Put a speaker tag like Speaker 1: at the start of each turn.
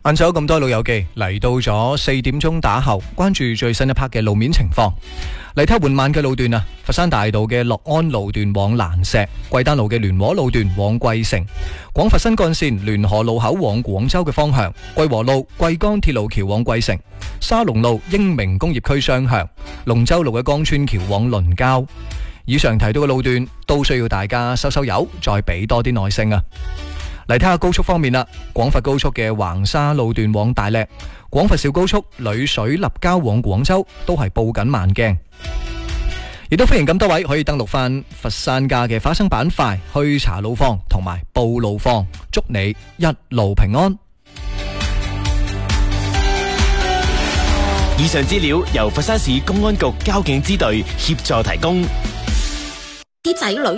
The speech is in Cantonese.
Speaker 1: 晏晝咁多老友記嚟到咗4點鐘打後，關注最新一 part 嘅路面情況。嚟睇緩慢嘅路段啊，佛山大道嘅樂安路段往蘭石，桂丹路嘅聯和路段往桂城，廣佛新幹線聯河路口往廣州嘅方向，桂和路桂江鐵路橋往桂城，沙龍路英明工業區雙向，龍舟路嘅江村橋往倫郊。以上提到嘅路段都需要大家收收油，再俾多啲耐性啊！嚟睇下高速方面啦，廣佛高速嘅橫沙路段往大瀝，廣佛小高速裏水立交往廣州都係報緊慢鏡。亦都歡迎咁多位可以登錄翻佛山家嘅花生板塊去查路況同埋報路況，祝你一路平安。
Speaker 2: 以上資料由佛山市公安局交警支隊協助提供。
Speaker 3: 啲仔女